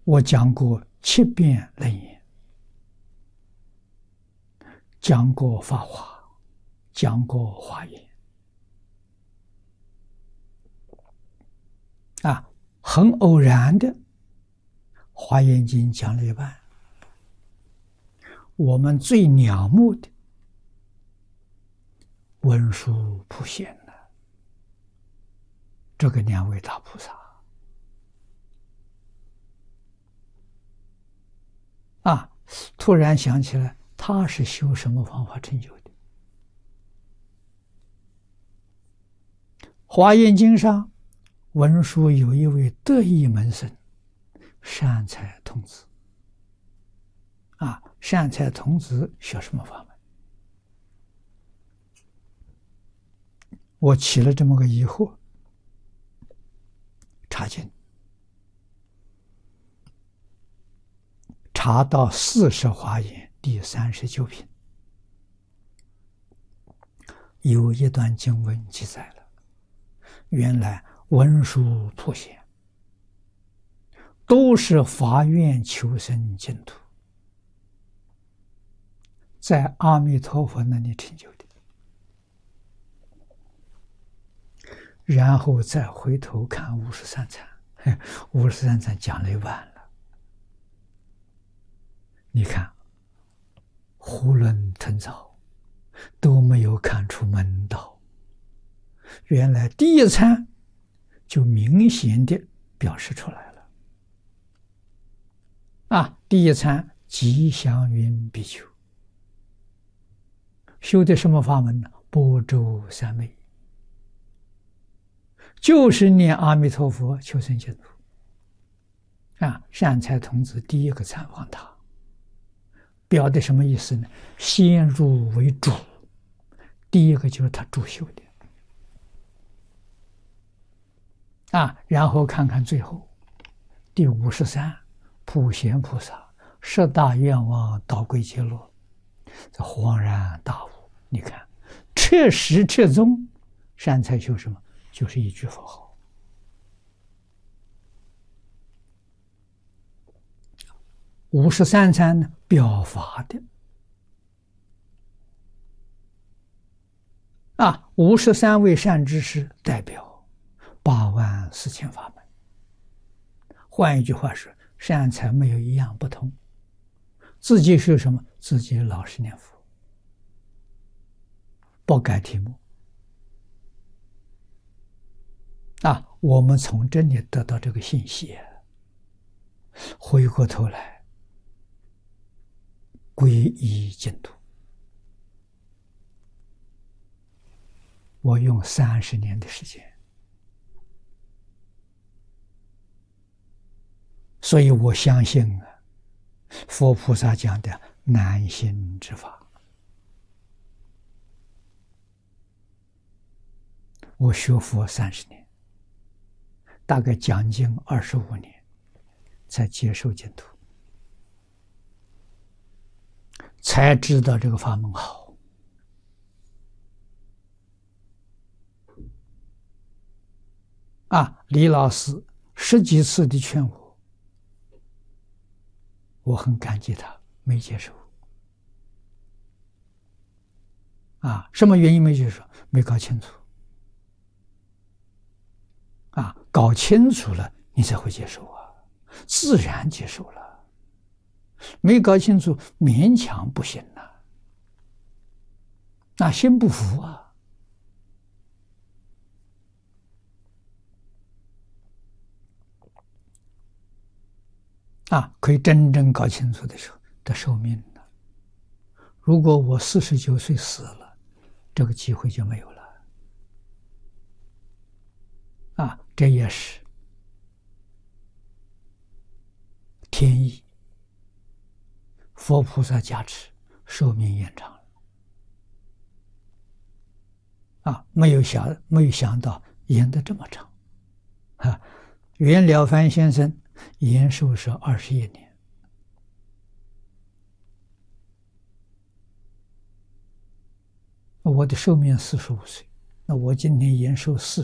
我讲过7遍楞严，讲过法华，讲过华严。很偶然的，《华严经》讲了一半，我们最仰慕的文殊普贤了，这个2位大菩萨突然想起来，他是修什么方法成就的？《华严经》上，文殊有一位得意门生，善财童子。善财童子学什么法门？我起了这么个疑惑，查经，查到《40华严》第39品，有一段经文记载了，原来文殊普贤都是发愿求生净土，在阿弥陀佛那里成就的，然后再回头看53禅，53禅讲了一半了。你看，囫囵吞枣，都没有看出门道。原来第一禅就明显的表示出来了。第一禅吉祥云比丘修的什么法门呢？般舟三昧，就是念阿弥陀佛求生净土。善财童子第一个参访他，表的什么意思呢？先入为主，第一个就是他主修的。然后看看最后第53，普贤菩萨10大愿望导归结落，这恍然大悟。你看，彻实彻宗，善财修什么？就是一句佛号。53禅呢，表法的。53位善知识代表84000法门。换一句话说，善财没有一样不同，自己是什么？自己老实念佛，不改题目。我们从这里得到这个信息，回过头来皈依净土。我用30年的时间，所以我相信佛菩萨讲的难行之法。我学佛30年，大概将近25年才接受净土，才知道这个法门好。李老师10几次的劝我，我很感激他，没接受。什么原因没接受？没搞清楚。搞清楚了，你才会接受自然接受了。没搞清楚，勉强不行心不服可以真正搞清楚的时候，得寿命了。如果我49岁死了，这个机会就没有了。这也是天意，佛菩萨加持，寿命延长了。没有想到延得这么长。袁了凡先生延寿是21年。我的寿命45岁，那我今年延寿40。